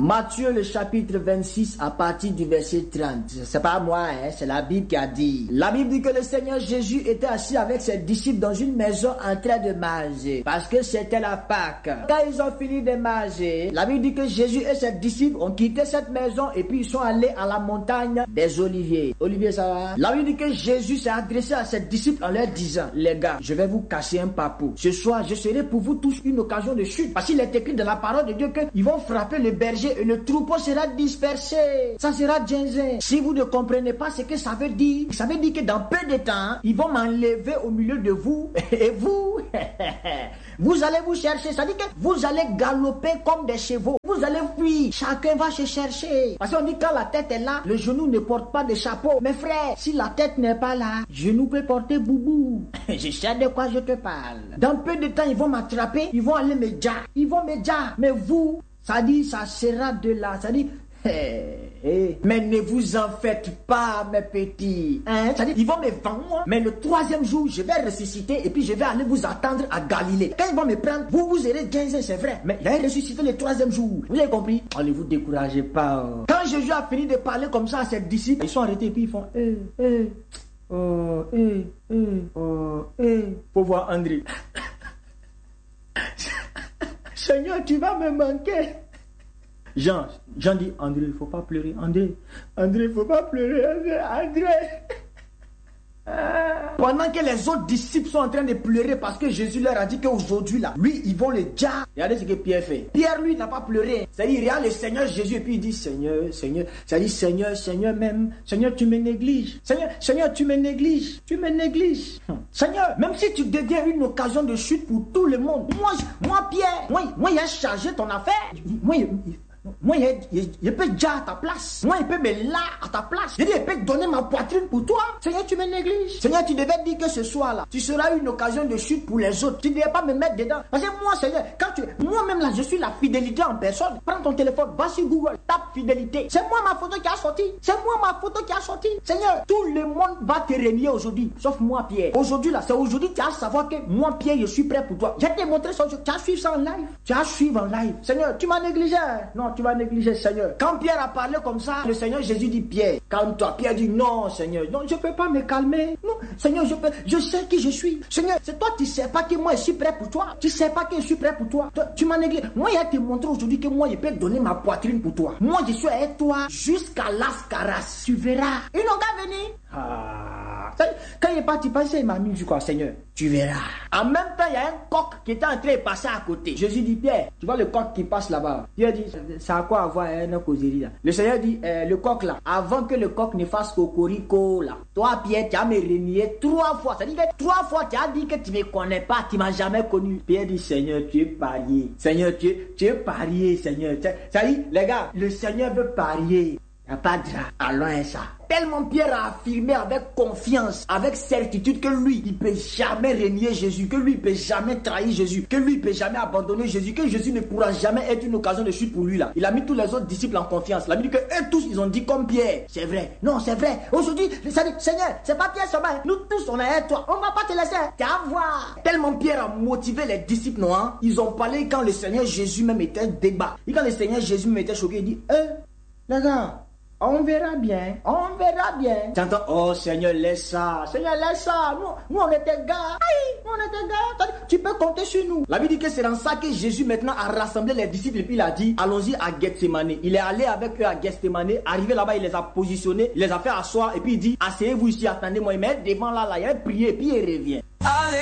Matthieu le chapitre 26 à partir du verset 30. C'est pas moi, c'est la Bible qui a dit. La Bible dit que le Seigneur Jésus était assis avec ses disciples dans une maison en train de manger. Parce que c'était la Pâque. Quand ils ont fini de manger, la Bible dit que Jésus et ses disciples ont quitté cette maison et puis ils sont allés à la montagne des Oliviers. Olivier, ça va? La Bible dit que Jésus s'est adressé à ses disciples en leur disant, les gars, je vais vous casser un papou. Ce soir, je serai pour vous tous une occasion de chute. Parce qu'il est écrit dans la parole de Dieu qu'ils vont frapper le berger et le troupeau sera dispersé. Ça sera ginzin. Si vous ne comprenez pas ce que ça veut dire que dans peu de temps, ils vont m'enlever au milieu de vous et vous, vous allez vous chercher. Ça dit que vous allez galoper comme des chevaux. Vous allez fuir. Chacun va se chercher. Parce qu'on dit quand la tête est là, le genou ne porte pas de chapeau. Mes frères, si la tête n'est pas là, le genou peut porter boubou. Je sais de quoi je te parle. Dans peu de temps, ils vont m'attraper. Ils vont aller me dire. Ils vont me dire. Mais vous, ça dit, ça sera de là. Ça dit, mais ne vous en faites pas, mes petits. Ça dit, ils vont me vendre. Mais le 3e jour, je vais ressusciter et puis je vais aller vous attendre à Galilée. Quand ils vont me prendre, vous serez 15 ans, c'est vrai. Mais il a ressuscité le 3e jour. Vous avez compris? Oh, ne vous découragez pas. Quand Jésus a fini de parler comme ça à ses disciples, ils sont arrêtés et puis ils font Faut voir André. Seigneur, tu vas me manquer. Jean dit, André, il ne faut pas pleurer. André, il ne faut pas pleurer. André. Pendant que les autres disciples sont en train de pleurer parce que Jésus leur a dit qu'aujourd'hui là, lui, ils vont le dire. Regardez ce que Pierre fait. Pierre, lui, n'a pas pleuré. C'est-à-dire, il regarde le Seigneur Jésus et puis il dit, Seigneur. C'est-à-dire, Seigneur même. Seigneur, tu me négliges. Seigneur, tu me négliges. Seigneur, même si tu deviens une occasion de chute pour tout le monde. Moi Pierre, moi, il a chargé ton affaire. Moi, il peut dire à ta place. Moi, il peut me là à ta place. Il peut donner ma poitrine pour toi. Seigneur, tu me négliges. Seigneur, tu devais dire que ce soir-là, tu seras une occasion de chute pour les autres. Tu ne devais pas me mettre dedans. Parce que moi, Seigneur, moi-même là, je suis la fidélité en personne. Prends ton téléphone, va sur Google, tape fidélité. C'est moi ma photo qui a sorti. Seigneur, tout le monde va te renier aujourd'hui, sauf moi, Pierre. Aujourd'hui là, c'est aujourd'hui que tu vas savoir que moi, Pierre, je suis prêt pour toi. Je t'ai montré ça. Tu vas suivre ça en live. Seigneur, tu m'as négligé. Non, tu vas négliger, Seigneur. Quand Pierre a parlé comme ça, le Seigneur Jésus dit, Pierre, calme-toi. Pierre dit, non, Seigneur, non, je ne peux pas me calmer. Non, Seigneur, je sais qui je suis. Seigneur, c'est toi, tu ne sais pas que moi, je suis prêt pour toi. Tu ne sais pas que je suis prêt pour toi. Tu m'as négligé. Moi, il a te montré aujourd'hui que moi, je peux donner ma poitrine pour toi. Moi, je suis avec toi jusqu'à l'Ascaras. Tu verras. Ils n'ont qu'à venir. Quand il est parti passer, il m'a mis du quoi, Seigneur, tu verras. En même temps, il y a un coq qui était en train de passer à côté. Jésus dit, Pierre, tu vois le coq qui passe là-bas. Pierre dit, ça a quoi à voir une causerie là? Le Seigneur dit, le coq là, avant que le coq ne fasse cocorico là, toi Pierre, tu as me renié 3 fois. Ça dit que 3 fois, tu as dit que tu ne me connais pas, tu ne m'as jamais connu. Pierre dit, Seigneur, tu es parié. Seigneur, tu es parié, Seigneur. Ça dit, les gars, le Seigneur veut parier. Il n'y a pas de ça. Allons ça. Tellement Pierre a affirmé avec confiance, avec certitude que lui, il ne peut jamais renier Jésus, que lui, il ne peut jamais trahir Jésus, que lui, il ne peut jamais abandonner Jésus, que Jésus ne pourra jamais être une occasion de chute pour lui là. Il a mis tous les autres disciples en confiance. Il a dit que eux tous, ils ont dit comme Pierre. C'est vrai. Non, c'est vrai. Aujourd'hui, Seigneur, c'est pas Pierre seulement. Nous tous, on est toi. On ne va pas te laisser. Tu vas voir. Tellement Pierre a motivé les disciples, non, hein? Ils ont parlé quand le Seigneur Jésus même était débat. Et quand le Seigneur Jésus même était choqué, il dit, les gars, on verra bien. Tu entends, oh Seigneur, laisse ça. Nous on était gars. Tu peux compter sur nous. La Bible dit que c'est dans ça que Jésus maintenant a rassemblé les disciples et puis il a dit, allons-y à Gethsémane. Il est allé avec eux à Gethsémane. Arrivé là-bas, il les a positionnés, il les a fait asseoir et puis il dit, asseyez-vous ici, attendez-moi. Il met devant là, il a prié et puis il revient. Allez.